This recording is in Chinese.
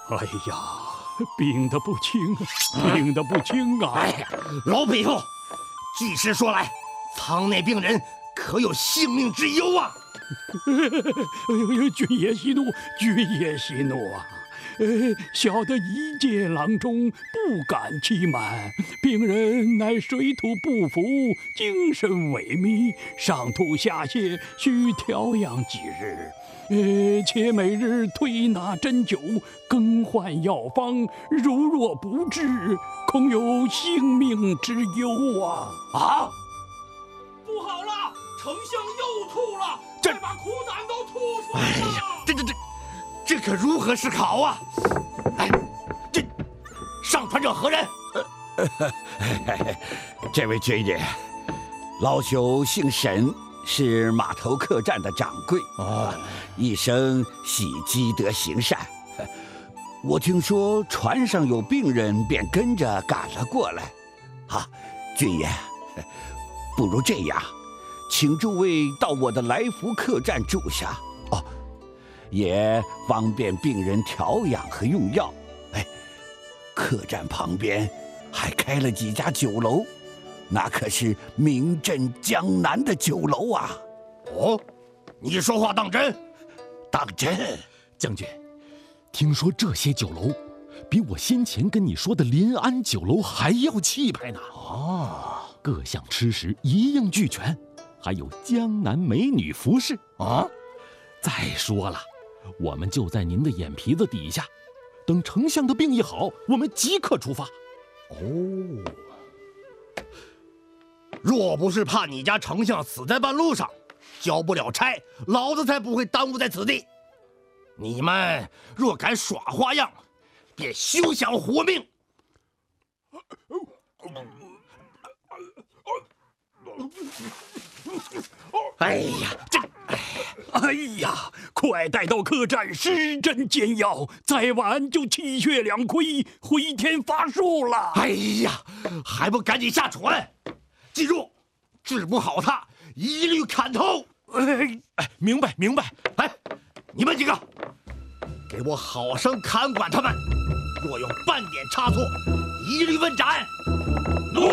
哎呀，病得不轻，病得不轻啊！ 哎呀，老匹夫，据实说来，舱内病人可有性命之忧啊？ 哎呦，军爷息怒，军爷息怒啊！小的一介郎中，不敢欺瞒。病人乃水土不服，精神萎靡，上吐下泻，需调养几日。且每日推拿针灸，更换药方，如若不治，恐有性命之忧啊！ 啊！ 不好了，丞相又吐了，快把苦胆都吐出来了！ 哎呀，这可如何是好啊？哎，这上船者何人？ 这位军爷，老朽姓沈，是码头客栈的掌柜。一生喜积德行善。我听说船上有病人，便跟着赶了过来。军爷，不如这样，请诸位到我的来福客栈住下，也方便病人调养和用药。客栈旁边还开了几家酒楼，那可是名震江南的酒楼啊！ 哦，你说话当真？ 当真。 将军，听说这些酒楼比我先前跟你说的临安酒楼还要气派呢。各项吃食一应俱全，还有江南美女服侍啊！再说了，我们就在您的眼皮子底下，等丞相的病一好，我们即刻出发。 若不是怕你家丞相死在半路上，交不了差，老子才不会耽误在此地。你们若敢耍花样，便休想活命！哎呀， 哎呀，快带到客栈施针煎药，再晚就气血两亏，回天乏术了。 哎呀，还不赶紧下船！记住，治不好他，一律砍头！ 明白。 你们几个，给我好生看管他们，若有半点差错，一律问斩。 奴